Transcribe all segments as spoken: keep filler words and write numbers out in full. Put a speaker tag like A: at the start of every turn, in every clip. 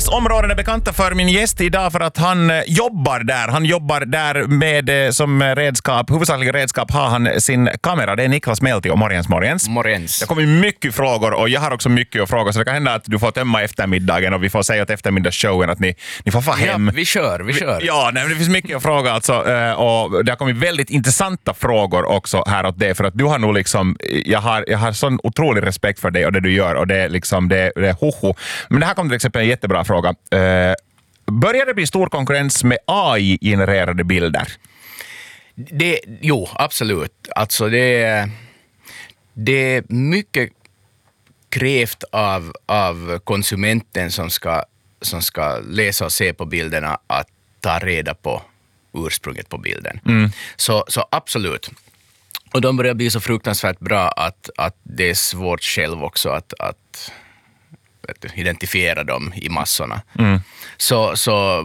A: Nyhetsområden är bekanta för min gäst idag för att han jobbar där. Han jobbar där med som redskap, huvudsakliga redskap har han sin kamera. Det är Niklas Melti och Morgens Morgens.
B: Morgens.
A: Det kommer mycket frågor och jag har också mycket att fråga så det kan hända att du får tömma eftermiddagen och vi får säga åt eftermiddagsshowen att ni, ni får få hem.
B: Ja, vi kör, vi kör.
A: Ja, nej, det finns mycket att fråga alltså och det har kommit väldigt intressanta frågor också här åt det för att du har nog liksom, jag har, jag har sån otrolig respekt för dig och det du gör och det är liksom, det, det är hoho. Men det här kommer till exempel en jättebra fråga. Uh, börjar det bli stor konkurrens med A I-genererade bilder?
B: Det, jo, absolut. Alltså det, det är mycket krävt av, av konsumenten som ska, som ska läsa och se på bilderna att ta reda på ursprunget på bilden. Mm. Så, så absolut. Och de börjar bli så fruktansvärt bra att, att det är svårt själv också att, att identifiera dem i massorna. Mm. Så, så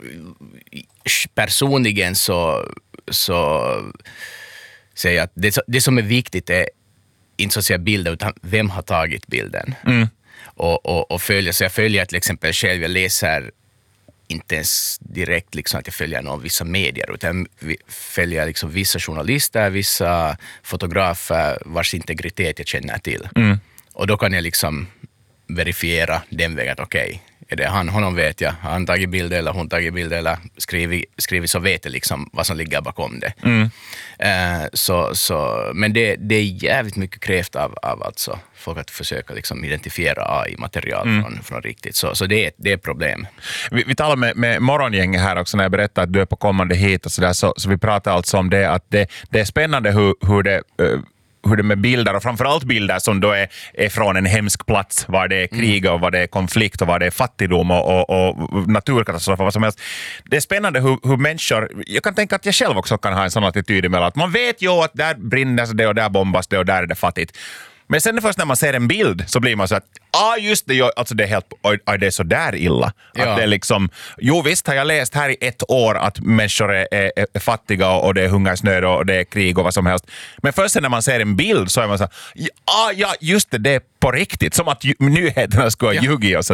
B: personligen så, så säger jag att det, det som är viktigt är inte så att säga bilden utan vem har tagit bilden. Mm. Och, och, och följa, så jag följer till exempel själv, jag läser inte ens direkt liksom att jag följer någon vissa medier utan jag följer liksom vissa journalister, vissa fotografer vars integritet jag känner till. Mm. Och då kan jag liksom verifiera den vägen att okej, okay, är det han, honom vet jag, har han tagit bilder eller hon tagit bilder eller skrivit, skrivit så vet jag liksom vad som ligger bakom det. Mm. Uh, så, så, men det, det är jävligt mycket krävt av, av alltså folk att försöka liksom identifiera A I-material mm. från, från riktigt. Så, så det, är, det är ett problem.
A: Vi, vi talar med, med morgongänget här också när jag berättar att du är på kommande hit och sådär, så, så vi pratar alltså om det att det, det är spännande hur, hur det uh, hur det med bilder och framförallt bilder som då är, är från en hemsk plats var det är krig och var det är konflikt och var det är fattigdom och, och, och naturkatastrofer vad som helst. Det är spännande hur, hur människor, jag kan tänka att jag själv också kan ha en sån attityd emellan att man vet ju att där brinner det och där bombas det och där är det fattigt. Men sen först när man ser en bild så blir man så att ah just det, alltså det är helt, är det så där illa? Ja. Att det är liksom, jo visst har jag läst här i ett år att människor är, är, är fattiga och det är hungersnöd och det är krig och vad som helst. Men först när man ser en bild så är man så ah ja just det, det är på riktigt. Som att ju, nyheterna ska ha ljugit oss.